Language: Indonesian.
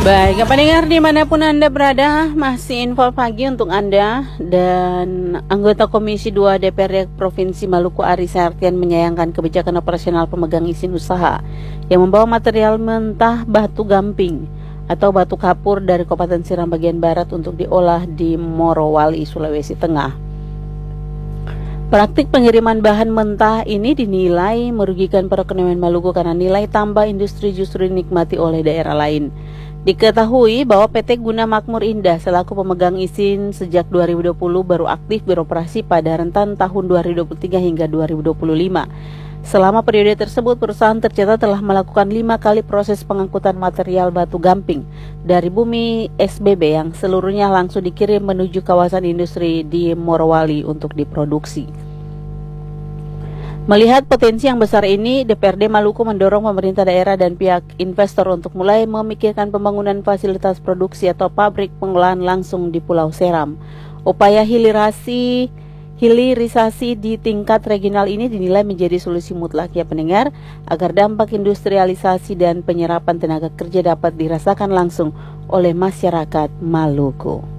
Baik, pendengar dimanapun Anda berada, masih info pagi untuk Anda. Dan anggota Komisi 2 DPRD Provinsi Maluku Ari Sartian menyayangkan kebijakan operasional pemegang izin usaha yang membawa material mentah batu gamping atau batu kapur dari Kabupaten Seram bagian Barat untuk diolah di Morowali, Sulawesi Tengah. Praktik pengiriman bahan mentah ini dinilai merugikan perekonomian Maluku karena nilai tambah industri justru dinikmati oleh daerah lain. Diketahui bahwa PT Guna Makmur Indah selaku pemegang izin sejak 2020 baru aktif beroperasi pada rentan tahun 2023 hingga 2025. Selama periode tersebut, perusahaan tercatat telah melakukan 5 kali proses pengangkutan material batu gamping dari bumi SBB yang seluruhnya langsung dikirim menuju kawasan industri di Morowali untuk diproduksi. Melihat potensi yang besar ini, DPRD Maluku mendorong pemerintah daerah dan pihak investor untuk mulai memikirkan pembangunan fasilitas produksi atau pabrik pengolahan langsung di Pulau Seram. Upaya hilirisasi di tingkat regional ini dinilai menjadi solusi mutlak ya pendengar, agar dampak industrialisasi dan penyerapan tenaga kerja dapat dirasakan langsung oleh masyarakat Maluku.